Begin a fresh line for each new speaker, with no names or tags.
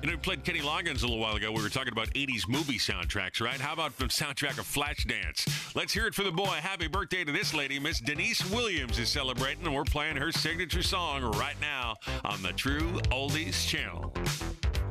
You know, we played Kenny Loggins a little while ago. We were talking about 80s movie soundtracks, right? How about the soundtrack of Flashdance? Let's hear it for the boy. Happy birthday to this lady. Miss Denise Williams is celebrating, and we're playing her signature song right now on the True Oldies Channel.